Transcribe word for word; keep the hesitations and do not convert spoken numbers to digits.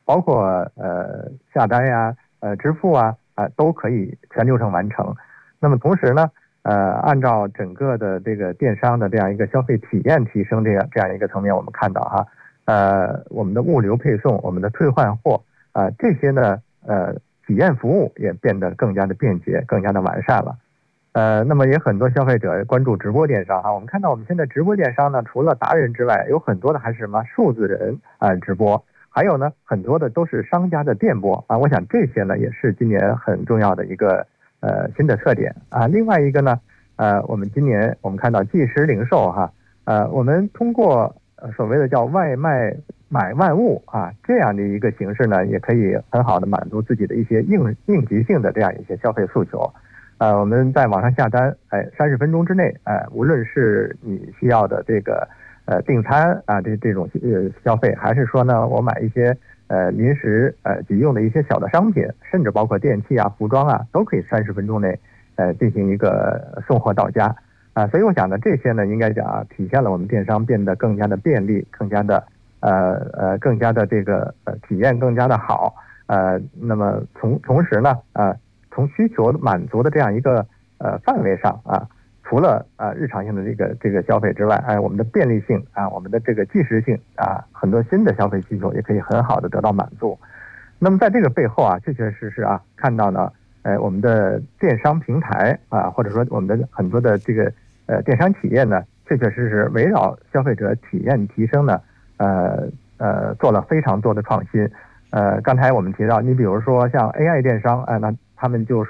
包括呃下单呀、呃支付啊啊、呃、都可以全流程完成。那么同时呢，呃，按照整个的这个电商的这样一个消费体验提升这样这样一个层面，我们看到哈，呃，我们的物流配送、我们的退换货啊、呃、这些呢，呃，体验服务也变得更加的便捷、更加的完善了。呃，那么也很多消费者关注直播电商哈，我们看到我们现在直播电商呢，除了达人之外，有很多的还是什么数字人啊、呃、直播，还有呢很多的都是商家的电播啊。我想这些呢也是今年很重要的一个呃新的特点啊。另外一个呢，呃，我们今年我们看到即时零售哈，呃，我们通过呃所谓的叫外卖买万物啊这样的一个形式呢，也可以很好的满足自己的一些应应急性的这样一些消费诉求。呃，我们在网上下单，哎，三十分钟之内，哎，无论是你需要的这个呃订餐啊，这这种呃消费，还是说呢，我买一些呃临时呃急用的一些小的商品，甚至包括电器啊、服装啊，都可以三十分钟内呃进行一个送货到家啊。所以我想呢，这些呢，应该讲啊，体现了我们电商变得更加的便利，更加的呃呃更加的这个呃体验更加的好。呃，那么同同时呢，啊。从需求满足的这样一个呃范围上啊，除了啊日常性的这个这个消费之外，哎，我们的便利性啊，我们的这个即时性啊，很多新的消费需求也可以很好的得到满足。那么在这个背后啊，确确实实啊，看到呢，呃，我们的电商平台啊，或者说我们的很多的这个呃电商企业呢，确确实实围绕消费者体验提升呢，呃呃，做了非常多的创新。呃，刚才我们提到，你比如说像 A I 电商，哎、呃，那他们就